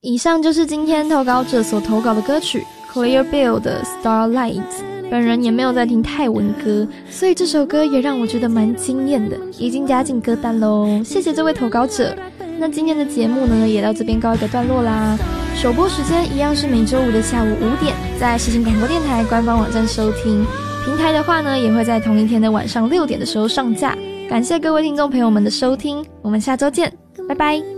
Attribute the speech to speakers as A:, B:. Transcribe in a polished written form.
A: 以上就是今天投稿者所投稿的歌曲 Clear Bill 的 Starlight。本人也没有在听泰文歌，所以这首歌也让我觉得蛮惊艳的，已经加进歌单咯。谢谢这位投稿者。那今天的节目呢，也到这边告一个段落啦。首播时间一样是每周五的下午5点，在世新广播电台官方网站收听。平台的话呢，也会在同一天的晚上6点的时候上架。感谢各位听众朋友们的收听，我们下周见，拜拜。